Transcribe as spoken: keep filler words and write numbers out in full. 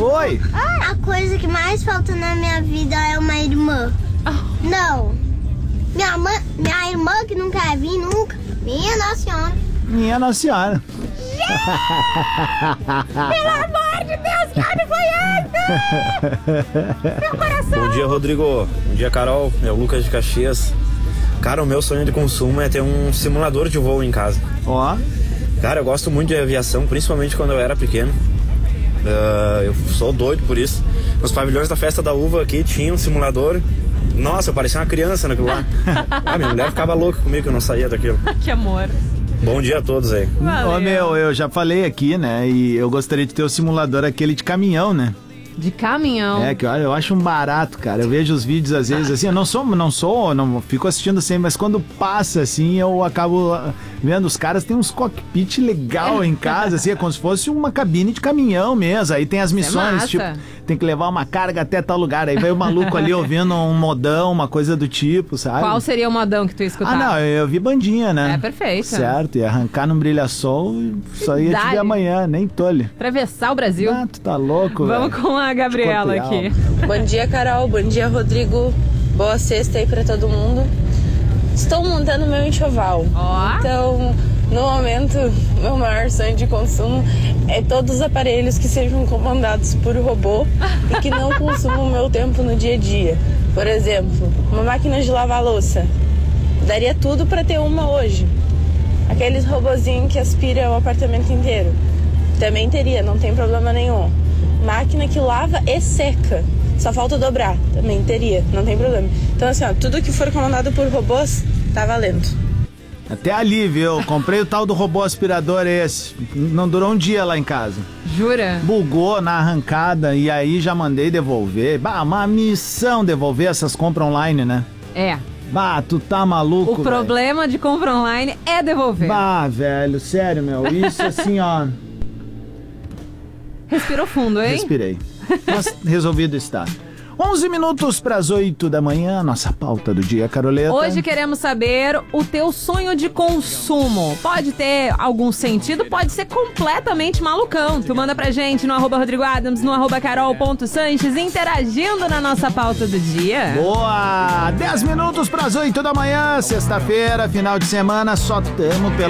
Oi. A coisa que mais falta na minha vida é uma irmã. Não. Minha, mãe, minha irmã que não quer vir nunca. Minha Nossa Senhora. Minha Nossa Senhora. Pelo amor de Deus, que abre foi esse? Meu coração. Bom dia, Rodrigo. Bom dia, Carol. É o Lucas de Caxias. Cara, o meu sonho de consumo é ter um simulador de voo em casa. Ó. Cara, eu gosto muito de aviação, principalmente quando eu era pequeno. Uh, eu sou doido por isso. Nos pavilhões da Festa da Uva aqui tinha um simulador. Nossa, eu parecia uma criança naquilo lá. Ah, minha mulher ficava louca comigo que eu não saía daquilo. Que amor. Bom dia a todos aí. Ô, meu, eu já falei aqui, né? E eu gostaria de ter o simulador aquele de caminhão, né? De caminhão. É, que eu, eu acho um barato, cara. Eu vejo os vídeos às vezes assim, eu não sou, não sou, não fico assistindo sempre, mas quando passa assim, eu acabo uh, vendo os caras tem uns cockpit legal em casa, assim, é como se fosse uma cabine de caminhão mesmo. Aí tem as missões, é tipo, tem que levar uma carga até tal lugar. Aí vai o maluco ali ouvindo um modão, uma coisa do tipo, sabe? Qual seria o modão que tu ia escutar? Ah, não, eu vi bandinha, né? É, perfeito. Certo, ia arrancar num brilha-sol e só ia te ver amanhã, nem tolhe. Atravessar o Brasil. Ah, tu tá louco, Vamos véio. com a Gabriela aqui. Bom dia, Carol. Bom dia, Rodrigo. Boa sexta aí pra todo mundo. Estou montando meu enxoval. Ó. Então, no momento, meu maior sonho de consumo é todos os aparelhos que sejam comandados por robô e que não consumam o meu tempo no dia a dia. Por exemplo, uma máquina de lavar louça. Daria tudo pra ter uma hoje. Aqueles robozinhos que aspira o apartamento inteiro. Também teria, não tem problema nenhum. Máquina que lava e seca. Só falta dobrar. Também teria, não tem problema. Então assim, ó, tudo que for comandado por robôs, tá valendo. Até ali, viu? Comprei o tal do robô aspirador esse. Não durou um dia lá em casa. Jura? Bugou na arrancada e aí já mandei devolver. Bah, uma missão devolver essas compras online, né? É. Bah, tu tá maluco, O véio. problema de compra online é devolver. Bah, velho, sério, meu. Isso assim, ó... Respirou fundo, hein? Respirei. Mas resolvido está. onze minutos para as oito da manhã, nossa pauta do dia, Caroleta. Hoje queremos saber o teu sonho de consumo. Pode ter algum sentido, pode ser completamente malucão. Tu manda pra gente no arroba Rodrigo Adams, no arroba carol.sanches, interagindo na nossa pauta do dia. Boa! dez minutos para as oito da manhã, sexta-feira, final de semana, só tamo pelo